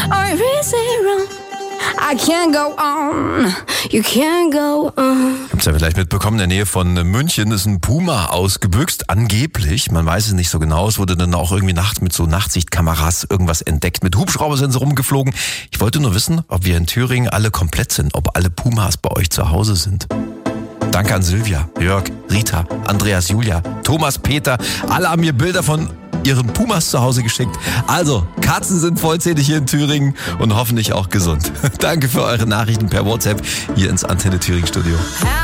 or is it wrong? I can't go on, you can't go on. Habt ihr ja vielleicht mitbekommen, in der Nähe von München ist ein Puma ausgebüxt, angeblich. Man weiß es nicht so genau. Es wurde dann auch irgendwie nachts mit so Nachtsichtkameras irgendwas entdeckt. Mit Hubschrauber sind sie rumgeflogen. Ich wollte nur wissen, ob wir in Thüringen alle komplett sind, ob alle Pumas bei euch zu Hause sind. Danke an Silvia, Jörg, Rita, Andreas, Julia, Thomas, Peter. Alle haben mir Bilder von ihren Pumas zu Hause geschickt. Also, Katzen sind vollzählig hier in Thüringen und hoffentlich auch gesund. Danke für eure Nachrichten per WhatsApp hier ins Antenne Thüringen Studio.